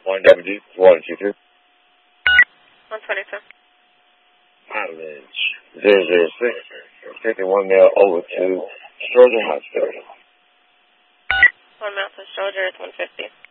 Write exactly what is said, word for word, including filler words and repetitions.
One W D, one two two. one twenty-two. Mileage zero zero six, fifty-one mile over to Stroger Hospital. One mile to Stroger is one fifty.